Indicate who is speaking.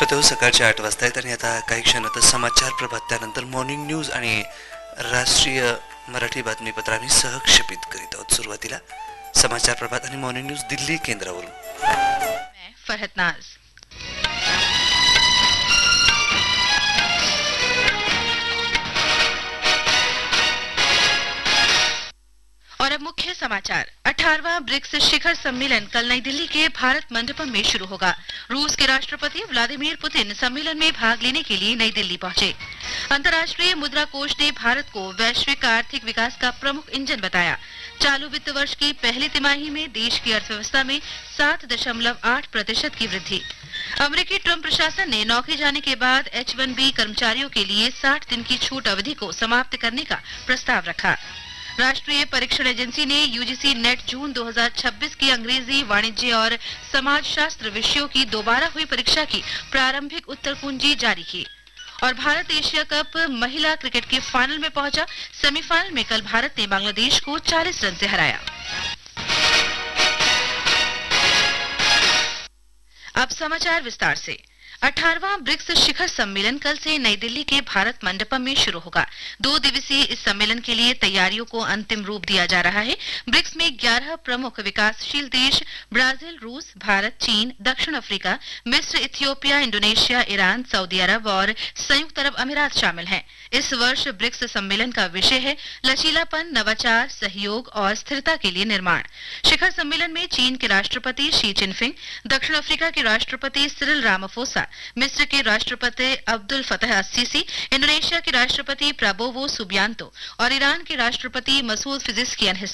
Speaker 1: होते हो सकाळचे 8 वाजता आहेत आणि आता काही क्षणातच समाचार प्रभात त्यानंतर मॉर्निंग न्यूज आणि राष्ट्रीय मराठी बातमीपत्र आम्ही सहक्षेपित करीत आहोत. सुरुवातीला समाचार प्रभात आणि मॉर्निंग न्यूज दिल्ली केंद्रावरून.
Speaker 2: मैं फरहत नाज. और अब मुख्य समाचार. 18वां ब्रिक्स शिखर सम्मेलन कल नई दिल्ली के भारत मंडपम में शुरू होगा. रूस के राष्ट्रपति व्लादिमीर पुतिन सम्मेलन में भाग लेने के लिए नई दिल्ली पहुंचे. अंतर्राष्ट्रीय मुद्रा कोष ने भारत को वैश्विक आर्थिक विकास का प्रमुख इंजन बताया. चालू वित्त वर्ष की पहली तिमाही में देश की अर्थव्यवस्था में 7.8% की वृद्धि. अमेरिकी ट्रंप प्रशासन ने नौकरी जाने के बाद H-1B कर्मचारियों के लिए 60 दिन की छूट अवधि को समाप्त करने का प्रस्ताव रखा. राष्ट्रीय परीक्षण एजेंसी ने यूजीसी नेट जून 2026 की अंग्रेजी, वाणिज्य और समाजशास्त्र विषयों की दोबारा हुई परीक्षा की प्रारंभिक उत्तर कुंजी जारी की. और भारत एशिया कप महिला क्रिकेट के फाइनल में पहुंचा. सेमीफाइनल में कल भारत ने बांग्लादेश को 40 रन से हराया. अब समाचार विस्तार से. 18वां ब्रिक्स शिखर सम्मेलन कल से नई दिल्ली के भारत मंडपम में शुरू होगा. 2 दिवसीय इस सम्मेलन के लिए तैयारियों को अंतिम रूप दिया जा रहा है. ब्रिक्स में 11 प्रमुख विकासशील देश ब्राजील, रूस, भारत, चीन, दक्षिण अफ्रीका, मिस्र, इथियोपिया, इंडोनेशिया, ईरान, सऊदी अरब और संयुक्त अरब अमीरात शामिल हैं. इस वर्ष ब्रिक्स सम्मेलन का विषय है लचीलापन, नवाचार, सहयोग और स्थिरता के लिए निर्माण. शिखर सम्मेलन में चीन के राष्ट्रपति शी जिनपिंग, दक्षिण अफ्रीका के राष्ट्रपति सिरिल रामाफोसा, मिस्र के राष्ट्रपति अब्दुल फतह अस्सीसी, इंडोनेशिया के राष्ट्रपति प्राबोवो सुबियांतो और ईरान के राष्ट्रपति मसूद पिजेशकियान